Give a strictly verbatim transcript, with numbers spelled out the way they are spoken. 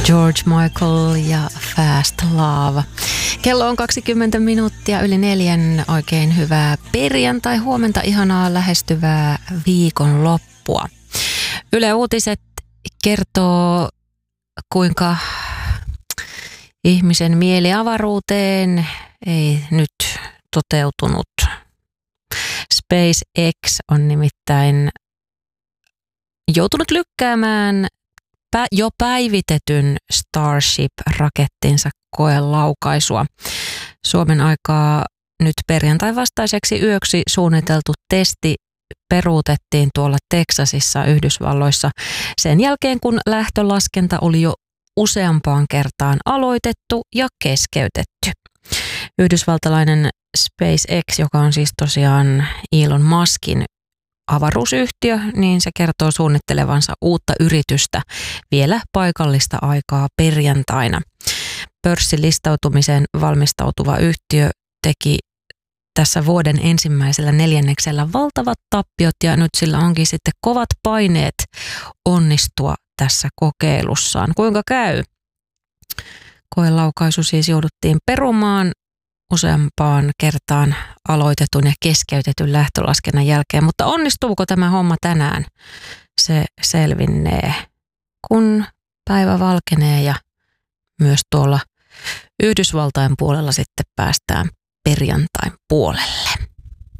George Michael ja Fast Love. Kello on kaksikymmentä minuuttia yli neljän. Oikein hyvää perjantai, huomenta, ihanaa lähestyvää viikonloppua. Yle Uutiset kertoo, kuinka ihmisen mieli avaruuteen ei nyt toteutunut. SpaceX on nimittäin joutunut lykkäämään jo päivitetyn Starship-rakettinsa koelaukaisua. Suomen aikaa nyt perjantai vastaiseksi yöksi suunniteltu testi peruutettiin tuolla Teksasissa Yhdysvalloissa sen jälkeen, kun lähtölaskenta oli jo useampaan kertaan aloitettu ja keskeytetty. Yhdysvaltalainen SpaceX, joka on siis tosiaan Elon Muskin avaruusyhtiö, niin se kertoo suunnittelevansa uutta yritystä vielä paikallista aikaa perjantaina. Pörssilistautumiseen valmistautuva yhtiö teki tässä vuoden ensimmäisellä neljänneksellä valtavat tappiot ja nyt sillä onkin sitten kovat paineet onnistua tässä kokeilussaan. Kuinka käy? Koelaukaisu siis jouduttiin perumaan useampaan kertaan aloitetun ja keskeytetyn lähtölaskennan jälkeen, mutta onnistuuko tämä homma tänään? Se selvinnee, kun päivä valkenee ja myös tuolla Yhdysvaltain puolella sitten päästään perjantain puolelle.